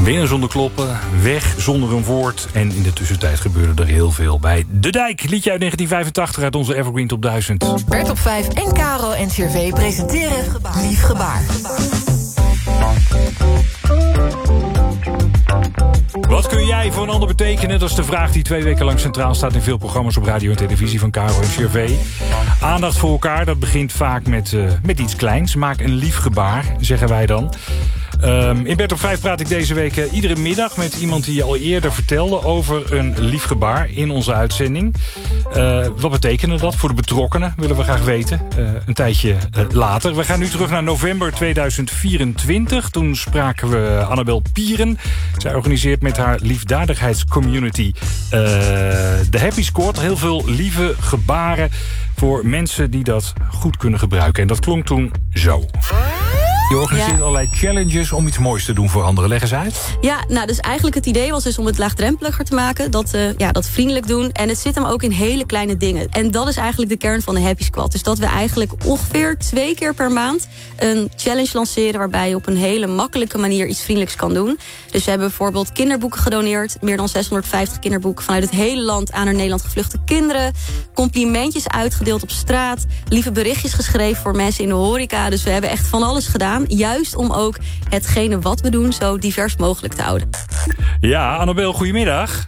Binnen zonder kloppen, weg zonder een woord. En in de tussentijd gebeurde er heel veel bij De Dijk. Liedje uit 1985 uit onze Evergreen Top 1000. Bert op 5 en Caro en CRV presenteren Lief Gebaar. Wat kun jij voor een ander betekenen? Dat is de vraag die 2 weken lang centraal staat in veel programma's op radio en televisie van Caro en CRV. Aandacht voor elkaar, dat begint vaak met iets kleins. Maak een lief gebaar, zeggen wij dan. In Bert op 5 praat ik deze week iedere middag met iemand die je al eerder vertelde over een lief gebaar in onze uitzending. Wat betekende dat voor de betrokkenen, willen we graag weten. Een tijdje later. We gaan nu terug naar november 2024. Toen spraken we Annabel Pieren. Zij organiseert met haar liefdadigheidscommunity de Happy Squad. Heel veel lieve gebaren voor mensen die dat goed kunnen gebruiken. En dat klonk toen zo. Je organiseert allerlei challenges om iets moois te doen voor anderen. Leg eens uit. Ja, nou, dus eigenlijk het idee was dus om het laagdrempeliger te maken. Dat vriendelijk doen. En het zit hem ook in hele kleine dingen. En dat is eigenlijk de kern van de Happy Squad. Dus dat we eigenlijk ongeveer 2 keer per maand een challenge lanceren waarbij je op een hele makkelijke manier iets vriendelijks kan doen. Dus we hebben bijvoorbeeld kinderboeken gedoneerd. Meer dan 650 kinderboeken vanuit het hele land aan naar Nederland gevluchte kinderen. Complimentjes uitgedeeld op straat. Lieve berichtjes geschreven voor mensen in de horeca. Dus we hebben echt van alles gedaan. Juist om ook hetgene wat we doen zo divers mogelijk te houden. Ja, Annabel, goedemiddag.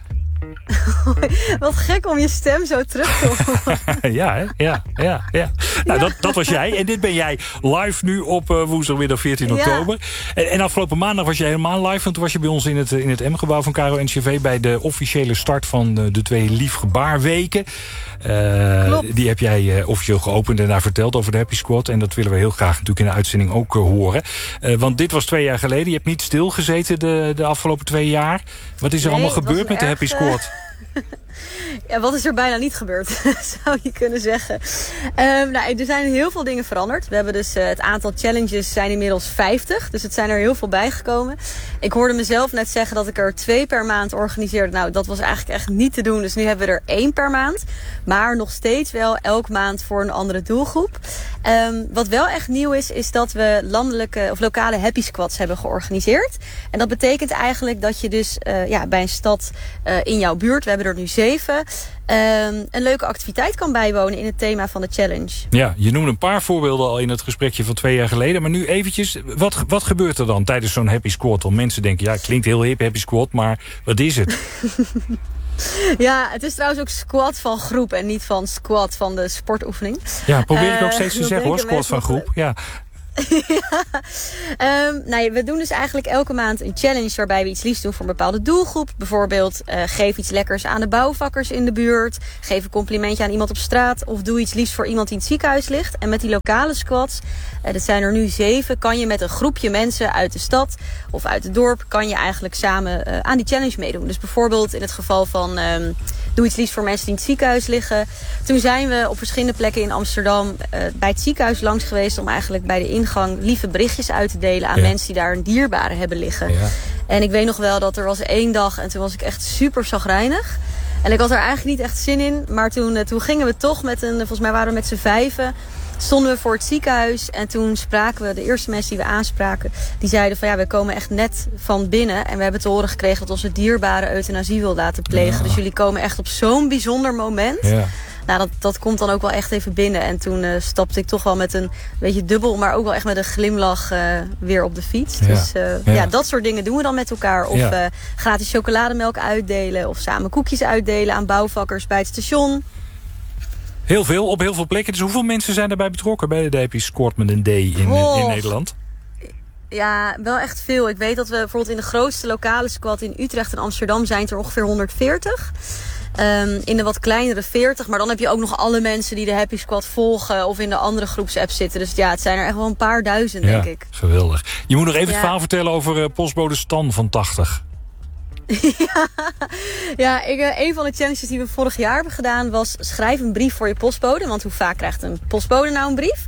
Wat gek om je stem zo terug te horen. Ja, hè? Ja. Nou, dat was jij. En dit ben jij live nu op woensdagmiddag 14 oktober. En afgelopen maandag was je helemaal live. Want toen was je bij ons in het M-gebouw van Caro NCV... bij de officiële start van de 2 Lief Gebaarweken. Die heb jij officieel geopend en daar verteld over de Happy Squad. En dat willen we heel graag natuurlijk in de uitzending ook horen. Want dit was 2 jaar geleden. Je hebt niet stilgezeten de afgelopen 2 jaar. Wat is er allemaal gebeurd met de Happy Squad? Ja, wat is er bijna niet gebeurd, zou je kunnen zeggen. Er zijn heel veel dingen veranderd. We hebben dus het aantal challenges zijn inmiddels 50. Dus het zijn er heel veel bijgekomen. Ik hoorde mezelf net zeggen dat ik er 2 per maand organiseerde. Nou, dat was eigenlijk echt niet te doen. Dus nu hebben we er 1 per maand. Maar nog steeds wel elke maand voor een andere doelgroep. Wat wel echt nieuw is dat we landelijke of lokale Happy Squads hebben georganiseerd. En dat betekent eigenlijk dat je dus bij een stad in jouw buurt, we hebben er nu 7... een leuke activiteit kan bijwonen in het thema van de challenge. Ja, je noemde een paar voorbeelden al in het gesprekje van 2 jaar geleden. Maar nu eventjes, wat gebeurt er dan tijdens zo'n Happy Squad? Want mensen denken, ja, het klinkt heel hip, Happy Squad, maar wat is het? Ja, het is trouwens ook squat van groep en niet van squat van de sportoefening. Ja, probeer ik ook steeds te zeggen hoor, squat van groep. Ja. We doen dus eigenlijk elke maand een challenge waarbij we iets liefs doen voor een bepaalde doelgroep. Bijvoorbeeld geef iets lekkers aan de bouwvakkers in de buurt. Geef een complimentje aan iemand op straat. Of doe iets liefs voor iemand die in het ziekenhuis ligt. En met die lokale squads, dat zijn er nu 7, kan je met een groepje mensen uit de stad of uit het dorp, kan je eigenlijk samen aan die challenge meedoen. Dus bijvoorbeeld in het geval van doe iets liefs voor mensen die in het ziekenhuis liggen. Toen zijn we op verschillende plekken in Amsterdam bij het ziekenhuis langs geweest om eigenlijk bij de ingang lieve berichtjes uit te delen aan mensen die daar een dierbare hebben liggen. Ja. En ik weet nog wel dat er was 1 dag en toen was ik echt super chagrijnig. En ik had er eigenlijk niet echt zin in. Maar toen gingen we toch volgens mij waren we met z'n 5... stonden we voor het ziekenhuis en toen spraken we, de eerste mensen die we aanspraken, die zeiden van we komen echt net van binnen en we hebben te horen gekregen dat onze dierbare euthanasie wil laten plegen. Ja. Dus jullie komen echt op zo'n bijzonder moment. Ja. Nou, dat komt dan ook wel echt even binnen. En toen stapte ik toch wel met een beetje dubbel, maar ook wel echt met een glimlach weer op de fiets. Ja. Dus dat soort dingen doen we dan met elkaar. Of gratis chocolademelk uitdelen of samen koekjes uitdelen aan bouwvakkers bij het station. Heel veel, op heel veel plekken. Dus hoeveel mensen zijn daarbij betrokken bij de Happy Squad met een D in Nederland? Ja, wel echt veel. Ik weet dat we bijvoorbeeld in de grootste lokale squad in Utrecht en Amsterdam zijn er ongeveer 140. In de wat kleinere 40. Maar dan heb je ook nog alle mensen die de Happy Squad volgen of in de andere groepsapp zitten. Dus ja, het zijn er echt wel een paar duizend, denk ik. Geweldig. Je moet nog even het verhaal vertellen over postbode Stan van 80. Een van de challenges die we vorig jaar hebben gedaan was schrijf een brief voor je postbode. Want hoe vaak krijgt een postbode nou een brief?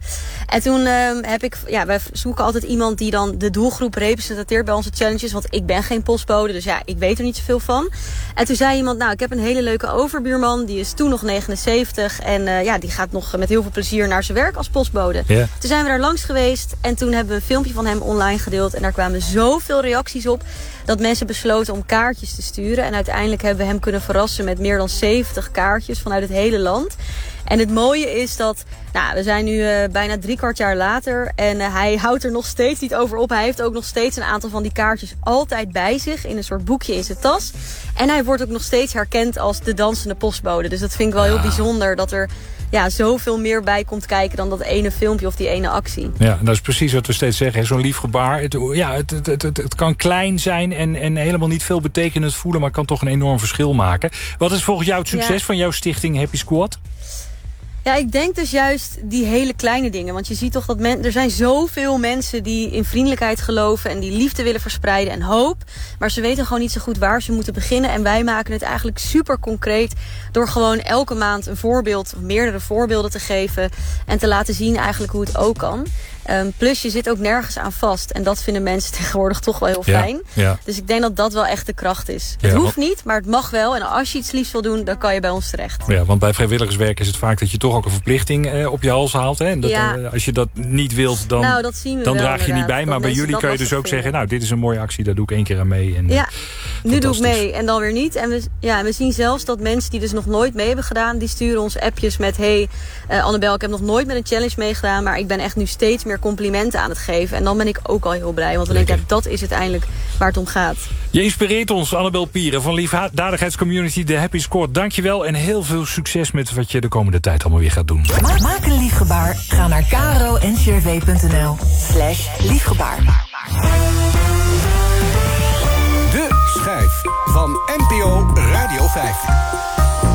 En toen wij zoeken altijd iemand die dan de doelgroep representeert bij onze challenges. Want ik ben geen postbode, dus ik weet er niet zoveel van. En toen zei iemand, ik heb een hele leuke overbuurman. Die is toen nog 79 en die gaat nog met heel veel plezier naar zijn werk als postbode. Yeah. Toen zijn we daar langs geweest en toen hebben we een filmpje van hem online gedeeld. En daar kwamen zoveel reacties op dat mensen besloten om kaartjes te sturen. En uiteindelijk hebben we hem kunnen verrassen met meer dan 70 kaartjes vanuit het hele land. En het mooie is dat, we zijn nu bijna 3/4 jaar later en hij houdt er nog steeds niet over op. Hij heeft ook nog steeds een aantal van die kaartjes altijd bij zich in een soort boekje in zijn tas. En hij wordt ook nog steeds herkend als de dansende postbode. Dus dat vind ik wel heel bijzonder dat er zoveel meer bij komt kijken dan dat ene filmpje of die ene actie. Ja, dat is precies wat we steeds zeggen. Zo'n lief gebaar. Het kan klein zijn en helemaal niet veel betekenend voelen, maar kan toch een enorm verschil maken. Wat is volgens jou het succes van jouw stichting Happy Squad? Ja, ik denk dus juist die hele kleine dingen. Want je ziet toch dat er zijn zoveel mensen die in vriendelijkheid geloven en die liefde willen verspreiden en hoop. Maar ze weten gewoon niet zo goed waar ze moeten beginnen. En wij maken het eigenlijk super concreet door gewoon elke maand een voorbeeld of meerdere voorbeelden te geven en te laten zien eigenlijk hoe het ook kan. Plus je zit ook nergens aan vast. En dat vinden mensen tegenwoordig toch wel heel fijn. Ja. Dus ik denk dat dat wel echt de kracht is. Het hoeft niet, maar het mag wel. En als je iets liefs wil doen, dan kan je bij ons terecht. Ja, want bij vrijwilligerswerk is het vaak dat je toch ook een verplichting op je hals haalt. Hè? En dat, als je dat niet wilt, dan draag je niet bij. Maar bij jullie kun je dus ook zeggen, dit is een mooie actie, daar doe ik 1 keer aan mee. En, nu doe ik mee en dan weer niet. En we zien zelfs dat mensen die dus nog nooit mee hebben gedaan, die sturen ons appjes met, Annabel, ik heb nog nooit met een challenge meegedaan, maar ik ben echt nu steeds meer complimenten aan het geven. En dan ben ik ook al heel blij. Want dan denk ik, dat is uiteindelijk waar het om gaat. Je inspireert ons, Annabel Pieren van liefdadigheidscommunity The Happy Squad. Dankjewel en heel veel succes met wat je de komende tijd allemaal weer gaat doen. Maak een lief gebaar. Ga naar karo-ncrv.nl/liefgebaar. De schijf van NPO Radio 5.